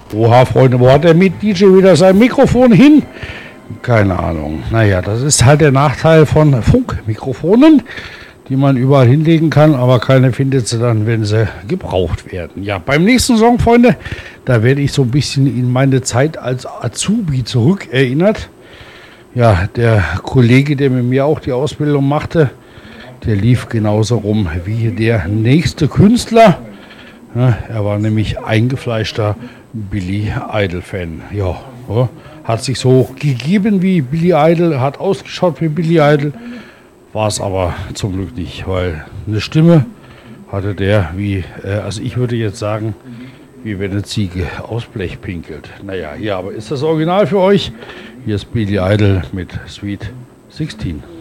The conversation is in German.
Oha, Freunde, wo hat der DJ wieder sein Mikrofon hin? Keine Ahnung. Naja, das ist halt der Nachteil von Funkmikrofonen, die man überall hinlegen kann, aber keine findet sie dann, wenn sie gebraucht werden. Ja, beim nächsten Song, Freunde, da werde ich so ein bisschen in meine Zeit als Azubi zurückerinnert. Ja, der Kollege, der mit mir auch die Ausbildung machte, der lief genauso rum wie der nächste Künstler. Ja, er war nämlich eingefleischter Billy Idol-Fan. Ja, hat sich so gegeben wie Billy Idol, hat ausgeschaut wie Billy Idol, war es aber zum Glück nicht, weil eine Stimme hatte der wie, also ich würde jetzt sagen, wie wenn eine Ziege aus Blech pinkelt. Naja, ja, aber ist das Original für euch? Hier ist Billy Idol mit Sweet 16.